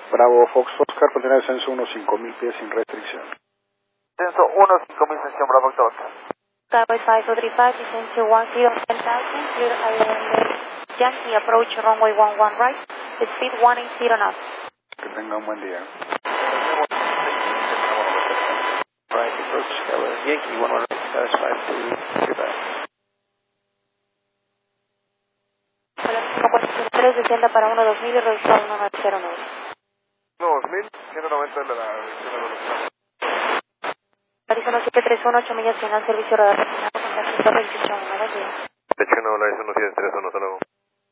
Bravo Fox Oscar, contiene descenso 1-5000 pies sin restricción. Descenso 1-5000, sección Bravo Fox. Cowboy 5035, descend to 10,000, clear island Yankee, approach runway 11 right, speed 180 knots. Que tenga un buen día. Right, approach Yankee 11 right, satisfied to goodbye. Hola, 403, descienda para 1-2000 y reducción 1909. 2000, 190 de la dirección de velocidad. Arizona 731, 8 millas final, servicio radar terminado, contacto Torre 18, buen día. Dirección a Arizona 731, hasta luego.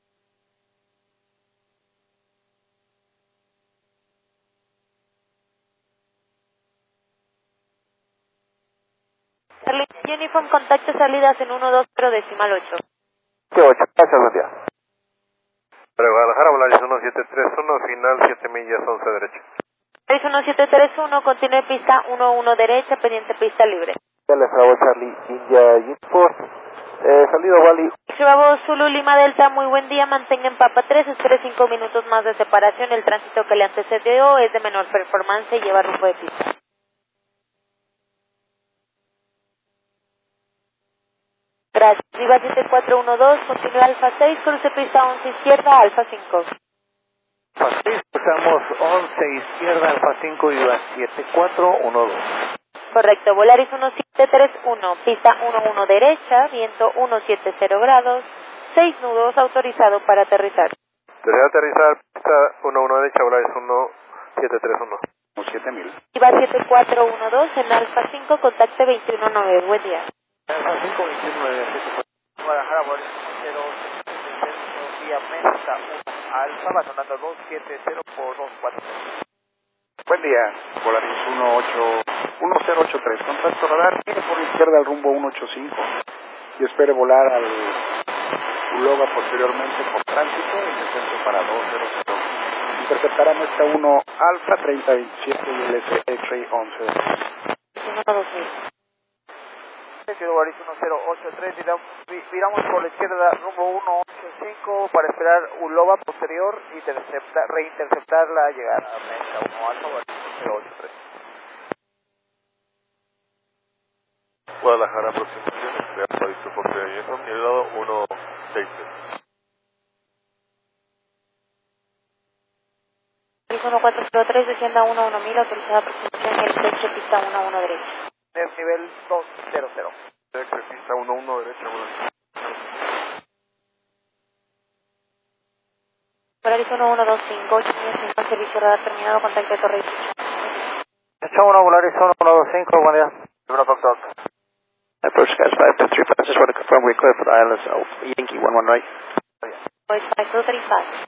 Charlie Uniform, contacto salidas en 120,8. 8, gracias, buen día. Para Guadalajara, Arizona 731, final 7 millas, 11 derecha. Arizona 731, continúe pista 11 derecha, pendiente pista libre. Dale, Bravo Charlie, India Uniform, salido Wally. Bravo Zulu Lima Delta, muy buen día, mantenga en Papa 3, espere 5 minutos más de separación, el tránsito que le antecedió es de menor performance y lleva rumbo de pista. Gracias, Viva 7412, continúa Alfa 6, cruce pista 11 izquierda, Alfa 5. Alfa 6, estamos 11 izquierda, Alfa 5, Viva 7412. Correcto, Volaris 1731, pista 11 derecha, viento 170 grados, 6 nudos, autorizado para aterrizar. Desea aterrizar, pista 11 derecha, Volaris 1731. 7000. Viva 7412, en Alfa 5, contacte 219, buen día. Alfa 5, 29, Guadalajara, Volaris 0, vía Mesa 1, Alfa, abandonando 270 por 24. Buen día, Polaris 1083, contacto radar, gire por la izquierda al rumbo 185 y espere volar al Uloga posteriormente por tránsito en descenso para 200. Interceptará Mesta 1 Alfa 3027 y LS X-Ray 11. 2000. Volaris 1083, viramos por la izquierda rumbo 185 para esperar Uloba posterior y reinterceptar la llegada a Mesa 1 Alfa, Volaris 1083. Guadalajara, aproximación, de París, soporte de aviación, y el lado 163. Volaris 1403, descienda 11000, autorizada aproximación y el techo pista 11 derecha. Nivel 200. Pista 11 derecha, Volaris 1125, 8 millas final, servicio radar terminado, contacto de Torre 18. Hecho 1, Volaris 1125, buen día. Approach Gas 523, just want to confirm we're clear for the ILS Yankee 11 right. Voice 5235.